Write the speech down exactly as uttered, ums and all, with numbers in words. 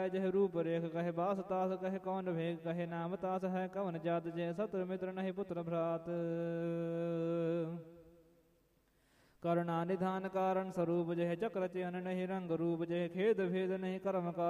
जह रूप रेख कहे बास तास कहे कौन भेग कहे नाम तास है कवन जात जय शत्रु मित्र नहीं पुत्र भ्रात करुणा निधान कारण स्वरूप जय चक्र चयन नहीं रंग रूप जय खेद भेद नहीं कर्म का